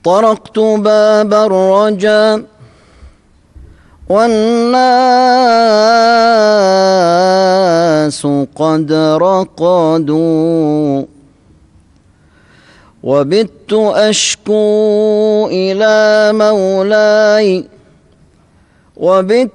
طرقت باب الرجا والناس قد رقدوا، وبت أشكو إلى مولاي، وبت